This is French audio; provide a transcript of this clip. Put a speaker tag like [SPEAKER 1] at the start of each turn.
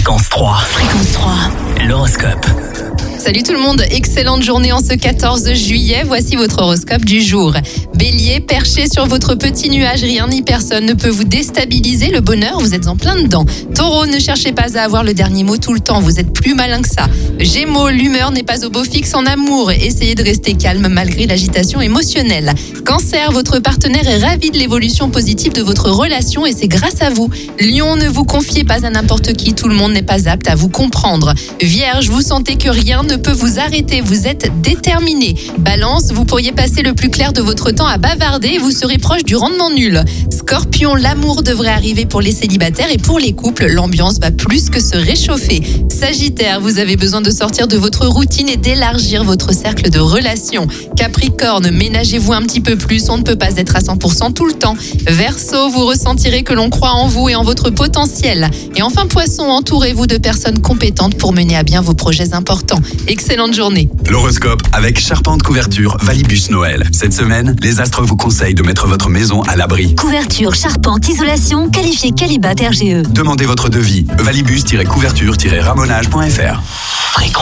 [SPEAKER 1] Fréquence 3. Fréquence 3. L'horoscope.
[SPEAKER 2] Salut tout le monde, excellente journée en ce 14 juillet, voici votre horoscope du jour. Bélier, perché sur votre petit nuage, rien ni personne ne peut vous déstabiliser, le bonheur, vous êtes en plein dedans. Taureau, ne cherchez pas à avoir le dernier mot tout le temps, vous êtes plus malin que ça. Gémeaux, l'humeur n'est pas au beau fixe en amour, essayez de rester calme malgré l'agitation émotionnelle. Cancer, votre partenaire est ravi de l'évolution positive de votre relation et c'est grâce à vous. Lion, ne vous confiez pas à n'importe qui, tout le monde n'est pas apte à vous comprendre. Vierge, vous sentez que rien ne peut vous arrêter, vous êtes déterminé. Balance, vous pourriez passer le plus clair de votre temps à bavarder et vous serez proche du rendement nul. Scorpion, l'amour devrait arriver pour les célibataires et pour les couples, l'ambiance va plus que se réchauffer. Sagittaire, vous avez besoin de sortir de votre routine et d'élargir votre cercle de relations. Capricorne, ménagez-vous un petit peu plus, on ne peut pas être à 100% tout le temps. Verseau, vous ressentirez que l'on croit en vous et en votre potentiel. Et enfin Poisson, entourez-vous de personnes compétentes pour mener à bien vos projets importants. Excellente journée.
[SPEAKER 3] L'horoscope avec Charpente Couverture Valibus Noël. Cette semaine, les astres vous conseillent de mettre votre maison à l'abri.
[SPEAKER 4] Couverture, charpente, isolation, qualifié Qualibat RGE.
[SPEAKER 3] Demandez votre devis. Valibus-couverture-ramonage.fr.
[SPEAKER 1] Fréquence